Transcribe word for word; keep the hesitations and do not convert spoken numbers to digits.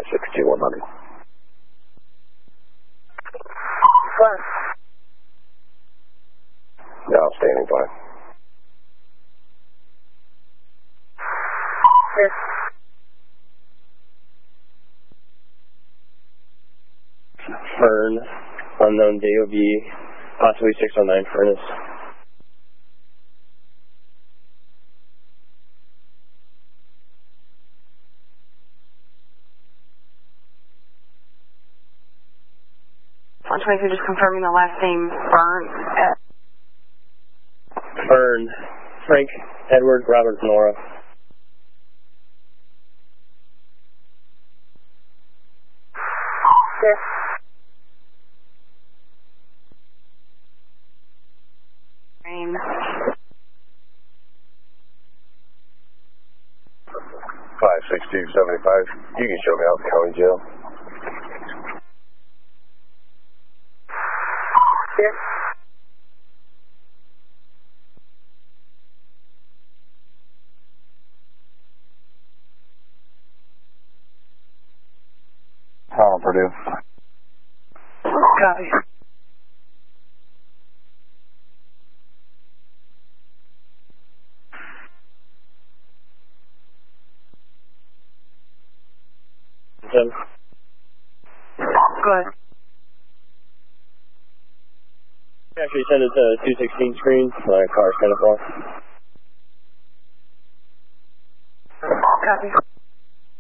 five six two one hundred. Flat. Now standing by. Yes. Fern, unknown D O B, possibly six oh nine furnace. one twenty-two, just confirming the last name, Fern. Uh, Fern, Frank, Edward, Robert, Nora. Yes. Rain. five six two seven five. You can show me out the county jail. Yes. Tom, Purdue. Copy. Jim. Go ahead. Actually send it to two sixteen screen. My car's kind of off. Copy.